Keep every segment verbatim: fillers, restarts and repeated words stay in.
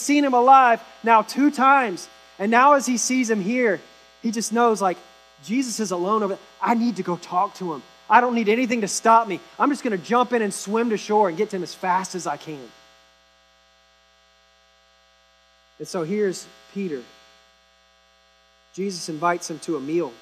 seen him alive now two times. And now as he sees him here, he just knows, like, Jesus is alone over. I need to go talk to him. I don't need anything to stop me. I'm just going to jump in and swim to shore and get to him as fast as I can. And so here's Peter. Jesus invites him to a meal.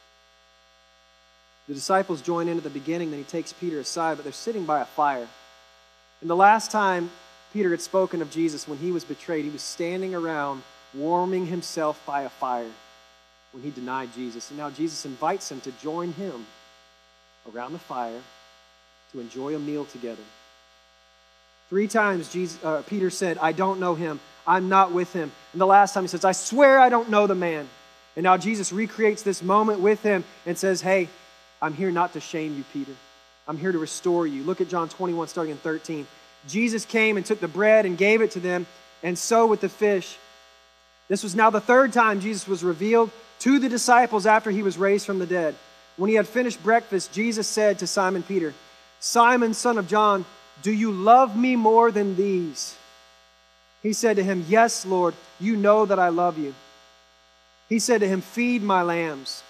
The disciples join in at the beginning, then he takes Peter aside, but they're sitting by a fire. And the last time Peter had spoken of Jesus, when he was betrayed, he was standing around warming himself by a fire when he denied Jesus. And now Jesus invites him to join him around the fire to enjoy a meal together. Three times Jesus, uh, Peter said, I don't know him. I'm not with him. And the last time he says, I swear I don't know the man. And now Jesus recreates this moment with him and says, hey, I'm here not to shame you, Peter. I'm here to restore you. Look at John twenty-one, starting in thirteen. Jesus came and took the bread and gave it to them, and so with the fish. This was now the third time Jesus was revealed to the disciples after he was raised from the dead. When he had finished breakfast, Jesus said to Simon Peter, Simon, son of John, do you love me more than these? He said to him, yes, Lord, you know that I love you. He said to him, feed my lambs.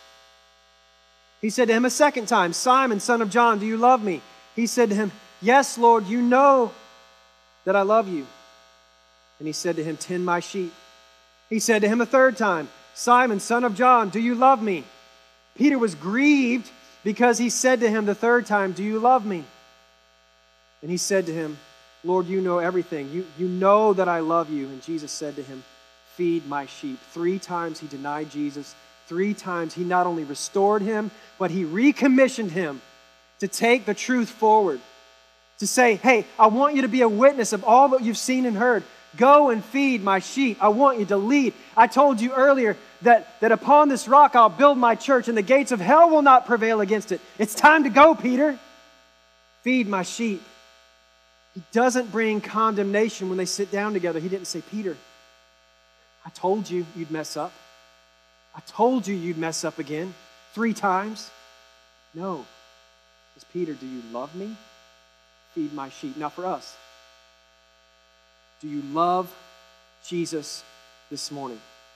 He said to him a second time, Simon, son of John, do you love me? He said to him, yes, Lord, you know that I love you. And he said to him, tend my sheep. He said to him a third time, Simon, son of John, do you love me? Peter was grieved because he said to him the third time, do you love me? And he said to him, Lord, you know everything. You, you know that I love you. And Jesus said to him, feed my sheep. Three times he denied Jesus. Three times he not only restored him, but he recommissioned him to take the truth forward. To say, hey, I want you to be a witness of all that you've seen and heard. Go and feed my sheep. I want you to lead. I told you earlier that, that upon this rock I'll build my church and the gates of hell will not prevail against it. It's time to go, Peter. Feed my sheep. He doesn't bring condemnation when they sit down together. He didn't say, Peter, I told you you'd mess up. I told you you'd mess up again three times. No. He says, Peter, do you love me? Feed my sheep. Now for us, do you love Jesus this morning?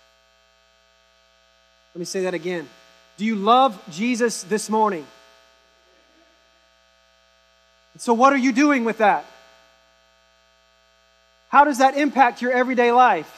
Let me say that again. Do you love Jesus this morning? And so what are you doing with that? How does that impact your everyday life?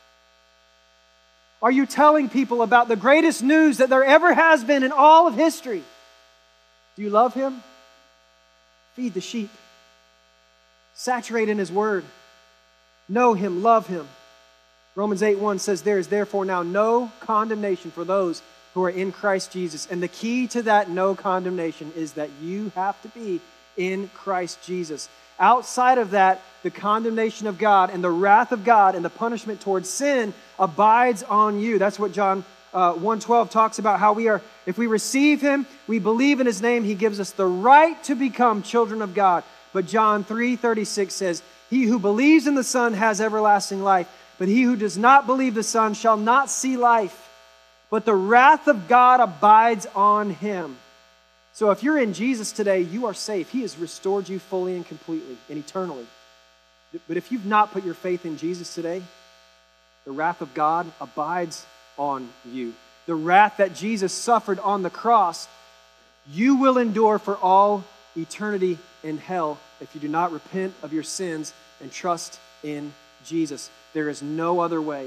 Are you telling people about the greatest news that there ever has been in all of history? Do you love him? Feed the sheep. Saturate in his word. Know him, love him. Romans eight one says, there is therefore now no condemnation for those who are in Christ Jesus. And the key to that no condemnation is that you have to be in Christ Jesus. Outside of that, the condemnation of God and the wrath of God and the punishment towards sin abides on you. That's what John uh, one twelve talks about, how we are, if we receive him, we believe in his name, he gives us the right to become children of God. But John three thirty-six says, he who believes in the Son has everlasting life, but he who does not believe the Son shall not see life, but the wrath of God abides on him. So if you're in Jesus today, you are safe. He has restored you fully and completely and eternally. But if you've not put your faith in Jesus today, the wrath of God abides on you. The wrath that Jesus suffered on the cross, you will endure for all eternity in hell if you do not repent of your sins and trust in Jesus. There is no other way.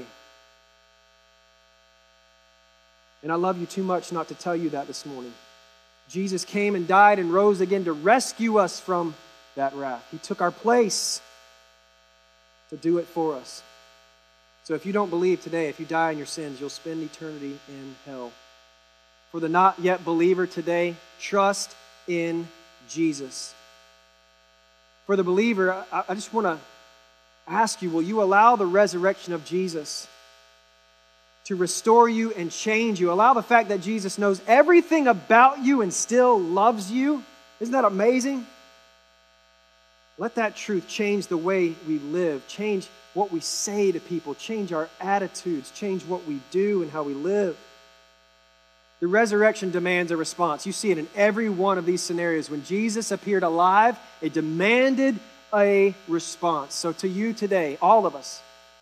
And I love you too much not to tell you that this morning. Jesus came and died and rose again to rescue us from that wrath. He took our place to do it for us. So if you don't believe today, if you die in your sins, you'll spend eternity in hell. For the not yet believer today, trust in Jesus. For the believer, I, I just want to ask you, will you allow the resurrection of Jesus to restore you and change you? Allow the fact that Jesus knows everything about you and still loves you. Isn't that amazing? Let that truth change the way we live, change what we say to people, change our attitudes, change what we do and how we live. The resurrection demands a response. You see it in every one of these scenarios. When Jesus appeared alive, it demanded a response. So to you today, all of us,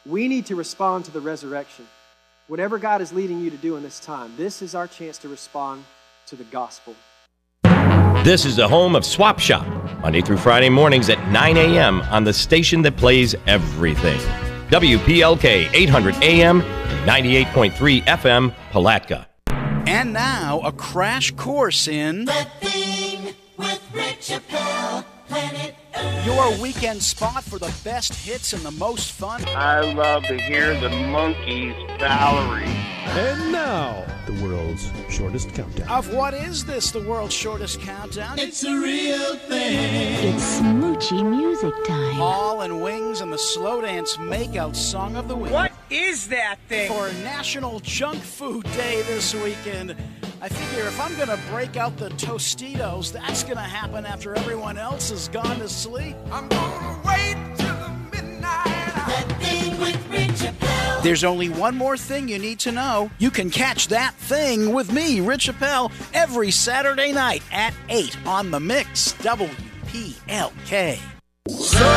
We need to respond to the resurrection. Whatever God is leading you to do in this time, this is our chance to respond to the gospel. This is the home of Swap Shop, Monday through Friday mornings at nine a.m. on the station that plays everything. W P L K eight hundred A M and ninety-eight point three F M, Palatka. And now, a crash course in The Thing with Rich Appel, Planet Earth. your weekend spot for the best hits and the most fun. I love to hear the Monkees' Valerie. And now, the world's shortest countdown. Of what is this, the world's shortest countdown? It's a real thing. It's smoochy music time. All and Wings and the Slow Dance Makeout Song of the Week. What is that thing? For National Junk Food Day this weekend, I figure if I'm going to break out the Tostitos, that's going to happen after everyone else has gone to sleep. I'm gonna wait till the midnight hour. The Thing with Rich Appel. There's only one more thing you need to know. You can catch That Thing with me, Rich Appel, every Saturday night at eight on The Mix, W P L K.